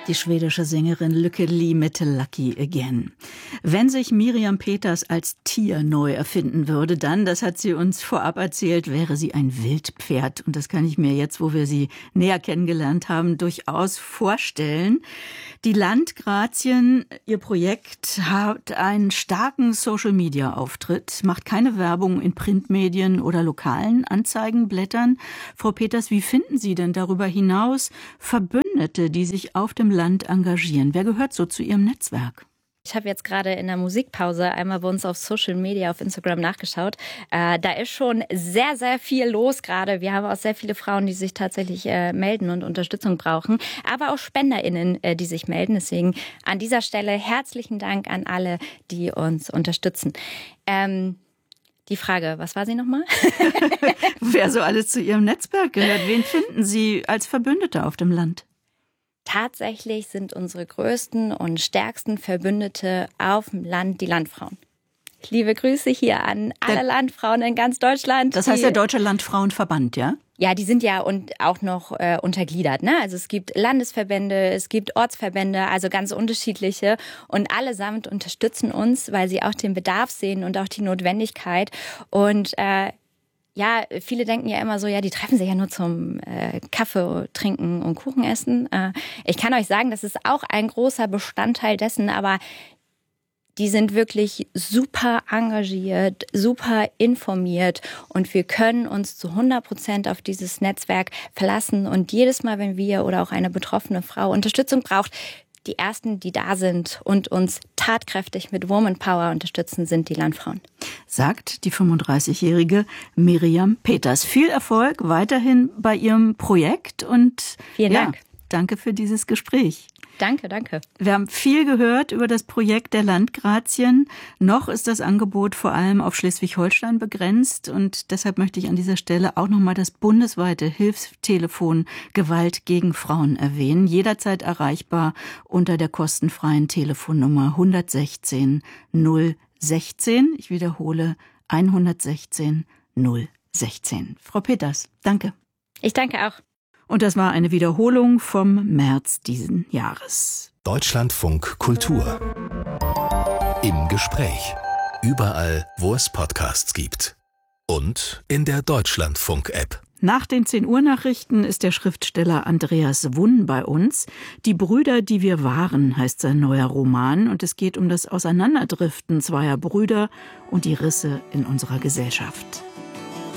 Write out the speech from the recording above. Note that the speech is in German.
Die schwedische Sängerin Lykke Li mit Lucky Again. Wenn sich Miriam Peters als Tier neu erfinden würde, dann, das hat sie uns vorab erzählt, wäre sie ein Wildpferd. Und das kann ich mir jetzt, wo wir sie näher kennengelernt haben, durchaus vorstellen. Die Landgrazien, ihr Projekt, hat einen starken Social-Media-Auftritt, macht keine Werbung in Printmedien oder lokalen Anzeigenblättern. Frau Peters, wie finden Sie denn darüber hinaus Verbündete, die sich auf dem Land engagieren? Wer gehört so zu Ihrem Netzwerk? Ich habe jetzt gerade in der Musikpause einmal bei uns auf Social Media, auf Instagram nachgeschaut. Da ist schon sehr, sehr viel los gerade. Wir haben auch sehr viele Frauen, die sich tatsächlich melden und Unterstützung brauchen. Aber auch SpenderInnen, die sich melden. Deswegen an dieser Stelle herzlichen Dank an alle, die uns unterstützen. Die Frage, was war sie nochmal? Wer so alles zu Ihrem Netzwerk gehört? Wen finden Sie als Verbündete auf dem Land? Tatsächlich sind unsere größten und stärksten Verbündete auf dem Land die Landfrauen. Liebe Grüße hier an alle Landfrauen in ganz Deutschland. Das heißt der Deutsche Landfrauenverband, ja? Ja, die sind ja und auch noch untergliedert, ne? Also es gibt Landesverbände, es gibt Ortsverbände, also ganz unterschiedliche. Und allesamt unterstützen uns, weil sie auch den Bedarf sehen und auch die Notwendigkeit. Und ja, viele denken ja immer so, ja, die treffen sich ja nur zum Kaffee trinken und Kuchen essen. Ich kann euch sagen, das ist auch ein großer Bestandteil dessen, aber die sind wirklich super engagiert, super informiert und wir können uns zu 100% auf dieses Netzwerk verlassen. Und jedes Mal, wenn wir oder auch eine betroffene Frau Unterstützung braucht, die Ersten, die da sind und uns tatkräftig mit Woman Power unterstützen, sind die Landfrauen. Sagt die 35-jährige Miriam Peters. Viel Erfolg weiterhin bei Ihrem Projekt und vielen Dank. Danke für dieses Gespräch. Danke, danke. Wir haben viel gehört über das Projekt der Landgrazien. Noch ist das Angebot vor allem auf Schleswig-Holstein begrenzt und deshalb möchte ich an dieser Stelle auch nochmal das bundesweite Hilfstelefon Gewalt gegen Frauen erwähnen. Jederzeit erreichbar unter der kostenfreien Telefonnummer 116 016. Ich wiederhole 116 016. Frau Peters, danke. Ich danke auch. Und das war eine Wiederholung vom März diesen Jahres. Deutschlandfunk Kultur. Im Gespräch. Überall, wo es Podcasts gibt. Und in der Deutschlandfunk-App. Nach den 10-Uhr-Nachrichten ist der Schriftsteller Andreas Wunn bei uns. Die Brüder, die wir waren, heißt sein neuer Roman. Und es geht um das Auseinanderdriften zweier Brüder und die Risse in unserer Gesellschaft.